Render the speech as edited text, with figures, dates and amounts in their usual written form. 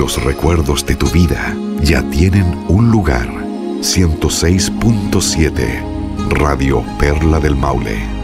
Los recuerdos de tu vida ya tienen un lugar. 106.7 Radio Perla del Maule.